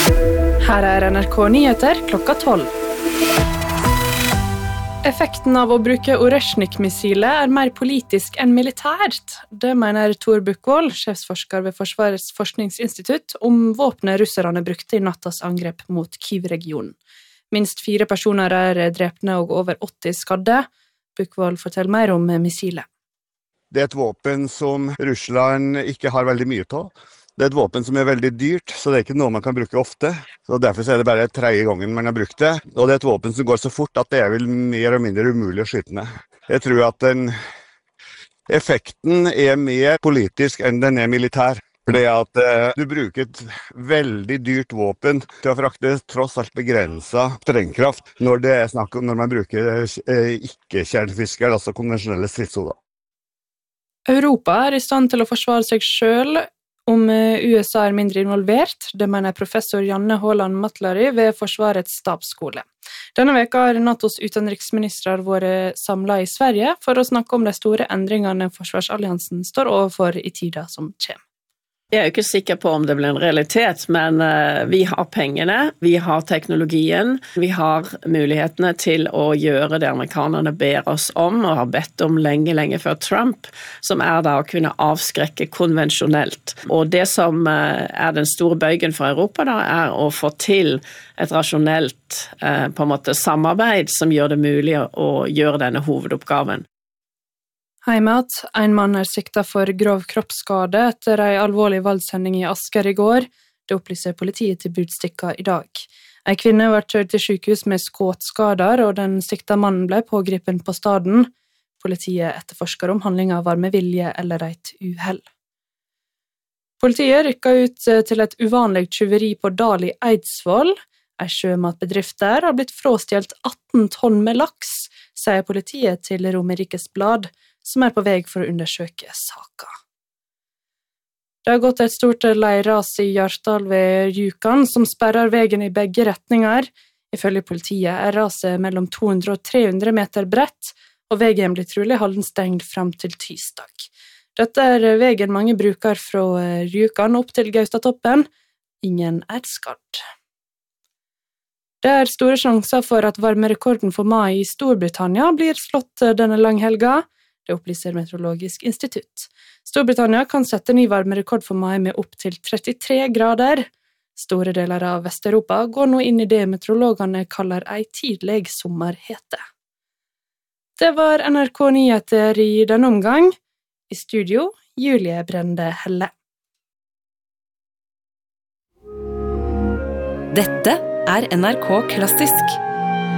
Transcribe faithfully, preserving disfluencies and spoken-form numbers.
Her er N R K Nyheter klokka tolv. Effekten av å bruke Oreshnik-missilet er mer politisk enn militært. Det mener Tor Bukkvold, sjefsforsker ved Forsvarets forskningsinstitutt, om våpnet russerne brukte i nattas angrep mot Kyiv-regionen. Minst fire personer er drepne og over åtti skadde. Bukkvold forteller mer om missilet. Det er et våpen som Russland ikke har veldig mye av. Det er et våpen som er veldig dyrt, så det er ikke noe man kan bruke ofte. Så derfor er det bare tredje gangen man har brukt det. Og det er et våpen som går så fort at det er vel mer og mindre umulig å skyte med. Jeg tror at den effekten er mer politisk enn den er militær. Fordi at eh, du bruker et veldig dyrt våpen til å frakte tross alt begrenset sprengkraft når det er snakk om når man bruker eh, ikke-kjernefisker, altså konvensjonelle stridshoder. Europa er i stand til å forsvare seg selv om U S A er mindre involvert. Det mener professor Janne Haaland Matlary ved Forsvarets stabsskole. Denne veka har NATOs utenriksminister vært samlet i Sverige for å snakke om de store endringene forsvarsalliansen står overfor i tida som kommer. Jeg er jo ikke sikker på om det blir en realitet, men vi har pengene, vi har teknologien, vi har mulighetene til å gjøre det amerikanerne ber oss om, og har bedt om lenge, lenge før Trump, som er da å kunne avskrekke konvensjonelt. Og det som er den store bøygen for Europa da, er å få til et rasjonelt på en måte samarbeid som gjør det mulig å gjøre denne hovedoppgaven. Heimat, en mann er siktet for grov kroppsskade etter en alvorlig voldshending i Asker i går. Det opplyser politiet til Budstikka i dag. En kvinne var kjørt til sykehus med skuddskader, og den siktede mannen ble pågripen på staden. Politiet etterforsker om handlingen var med vilje eller et uhell. Politiet rykket ut til et uvanlig tyveri på Dal i Eidsvoll. En sjømatbedrift der har blitt frastjålet atten tonn med laks, sier politiet til Romerikes Blad, som er på vei for å undersøke saka. Det har gått et stort leiras i Hjartdal ved Rjukan, som sperrer veien i begge retninger. Ifølge politiet er raset mellom to hundre og tre hundre meter bredt, og veien blir trolig holden stengt frem til tirsdag. Dette er veien mange bruker fra Rjukan opp til Gaustatoppen. Ingen er skadd. Det er store sjanser for at varmerekorden for mai i Storbritannia blir slått denne langhelga. Det opplyser Meteorologisk institutt. Storbritannia kan sette ny varmerekord for mai med opp til trettitre grader. Store deler av Vest-Europa går nå inn i det meteorologene kaller ei tidlig sommerhete. Det var N R K Nyheter i denne omgang. I studio, Julie Brende Helle. Dette er N R K Klassisk.